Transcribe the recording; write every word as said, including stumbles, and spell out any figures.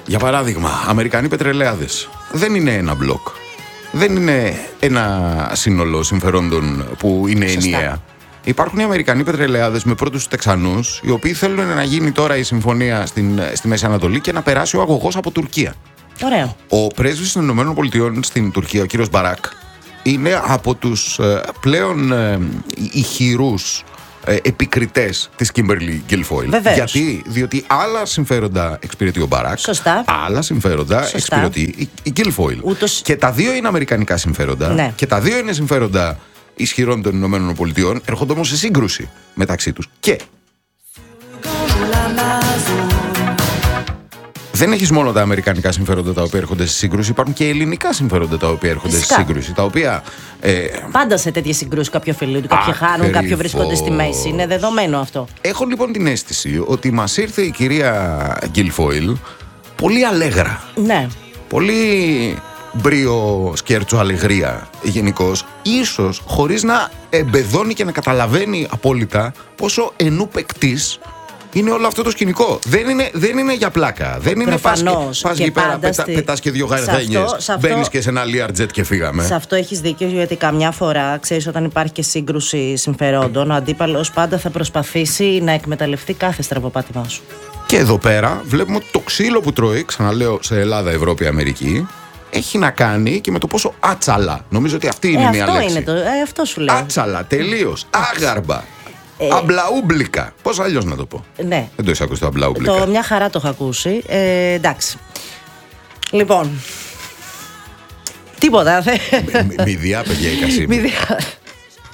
Για παράδειγμα, Αμερικανοί πετρελαιάδες. Δεν είναι ένα μπλοκ. Δεν είναι ένα σύνολο συμφερόντων που είναι Σωστά. ενιαία. Υπάρχουν οι Αμερικανοί πετρελαιάδες με πρώτους τους Τεξανούς, οι οποίοι θέλουν να γίνει τώρα η συμφωνία στην, στη Μέση Ανατολή και να περάσει ο αγωγός από Τουρκία. Ωραίο. Ο πρέσβης των Ηνωμένων Πολιτειών στην Τουρκία, ο κύριος Μπαράκ, είναι από τους ε, πλέον ε, ηχηρούς ε, επικριτές της Κίμπερλι Γκίλφοιλ. Βεβαίως. Γιατί, διότι άλλα συμφέροντα εξυπηρετεί ο Μπαράκ, Σωστά. άλλα συμφέροντα Σωστά. εξυπηρετεί η, η Γκίλφοιλ. Ούτως... Και τα δύο είναι αμερικανικά συμφέροντα, Ναι. και τα δύο είναι συμφέροντα ισχυρών των Ηνωμένων Πολιτειών, έρχονται όμως σε σύγκρουση μεταξύ τους. Και δεν έχεις μόνο τα αμερικανικά συμφέροντα τα οποία έρχονται σε σύγκρουση, υπάρχουν και ελληνικά συμφέροντα τα οποία έρχονται Φυσικά. σε σύγκρουση. Τα οποία. Ε, Πάντα σε τέτοιες συγκρούσεις κάποιοι ωφελούνται, κάποιοι χάνουν, Ακριβώς. κάποιοι βρίσκονται στη μέση. Είναι δεδομένο αυτό. έχω λοιπόν την αίσθηση ότι μας ήρθε η κυρία Γκίλφοιλ πολύ αλέγρα. Ναι. Πολύ μπρίο σκέρτσο αλεγρία γενικώς, ίσως χωρίς να εμπεδώνει και να καταλαβαίνει απόλυτα πόσο ενού παικτής είναι όλο αυτό το σκηνικό. Δεν είναι, δεν είναι για πλάκα. Δεν είναι πας, Προφανώς. πας Και εκεί πέρα, πάντα πετά, στη- πετάς και δύο σε αυτό- γαρδένιες, σε αυτό- μπαίνεις και σε ένα Learjet και φύγαμε. Σε αυτό έχεις δίκιο, γιατί καμιά φορά, ξέρεις, όταν υπάρχει και σύγκρουση συμφερόντων, ο αντίπαλος πάντα θα προσπαθήσει να εκμεταλλευτεί κάθε στραβοπάτημά σου. Και εδώ πέρα βλέπουμε ότι το ξύλο που τρώει, ξαναλέω, σε Ελλάδα, Ευρώπη, Αμερική, έχει να κάνει και με το πόσο άτσαλα. Νομίζω ότι αυτή είναι Ε, μια αυτό λέξη. είναι το. Ε, αυτό σου λέω. Άτσαλα, τελείως, άγαρμπα, Ε, αμπλαούμπλικα. Πώς αλλιώς να το πω. Ναι. Δεν το έχεις ακούσει το αμπλαούμπλικα. Το μια χαρά το έχω ακούσει. Ε, εντάξει. Λοιπόν. Τίποτα. Μη- Μηδιά, παιδιά, η Κασίμη. Μη δια-